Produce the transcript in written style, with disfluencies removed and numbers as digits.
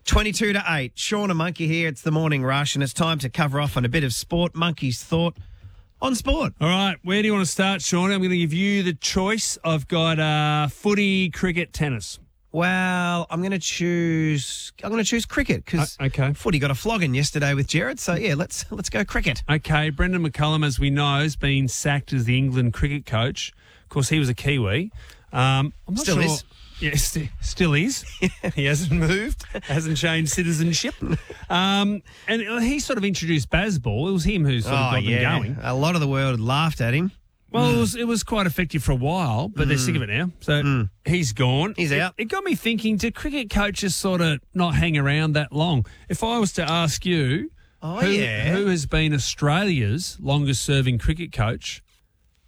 22 to 8. Sean and Monkey here. It's the Morning Rush, and it's time to cover off on a bit of sport. Monkey's thought on sport. All right, where do you want to start, Sean? I'm going to give you the choice. I've got footy, cricket, tennis. Well, I'm going to choose cricket because Okay. footy got a flogging yesterday with Jared. So yeah, let's go cricket. Okay, Brendan McCullum, as we know, has been sacked as the England cricket coach. Of course, he was a Kiwi. I'm not Still sure. is. Yeah, still is. He hasn't moved, hasn't changed citizenship. And he sort of introduced Bazball. It was him who sort of got them going. A lot of the world had laughed at him. Well, it was quite effective for a while, but they're sick of it now. So he's gone. He's out. It got me thinking, do cricket coaches sort of not hang around that long? If I was to ask you, who has been Australia's longest-serving cricket coach,